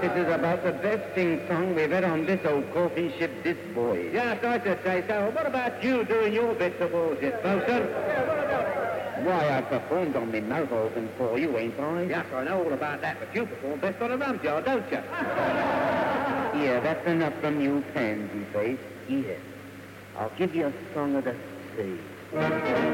This is about the best sing-song we've had on this old coffin ship, this voyage. Yes, I should say so. What about you doing your bit towards it, Bosun? Why, I performed on my mouth organ for you, ain't I? Yes, I know all about that, but you perform best on a rum jar, don't you? Yeah, that's enough from you, pansy face. Here, I'll give you a song of the sea.